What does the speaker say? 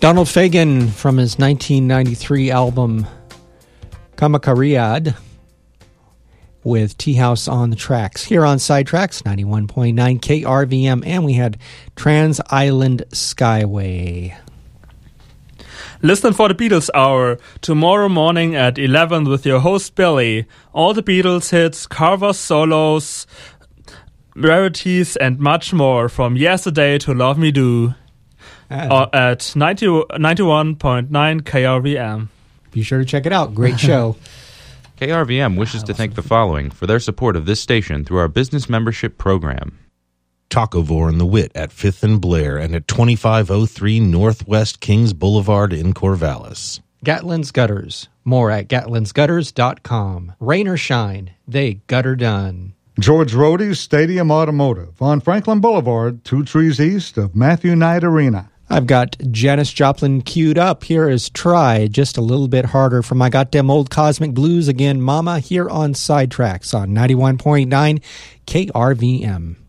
Donald Fagen from his 1993 album Kamakariad with Tea House on the Tracks. Here on Sidetracks, 91.9 KRVM, and we had Trans Island Skyway. Listen for the Beatles Hour tomorrow morning at 11 with your host Billy. All the Beatles hits, covers, solos, rarities, and much more from Yesterday to Love Me Do at 91.9 KRVM. Be sure to check it out. Great show. KRVM wishes to thank the following for their support of this station through our business membership program. Tacovore and the Wit at 5th and Blair and at 2503 Northwest Kings Boulevard in Corvallis. Gatlin's Gutters. More at gatlinsgutters.com. Rain or shine, they gutter done. George Rohde's Stadium Automotive on Franklin Boulevard, 2 trees east of Matthew Knight Arena. I've got Janis Joplin queued up. Here is Try Just a Little Bit Harder from I Got Them Old Cosmic Blues Again, Mama, here on Sidetracks on 91.9 KRVM.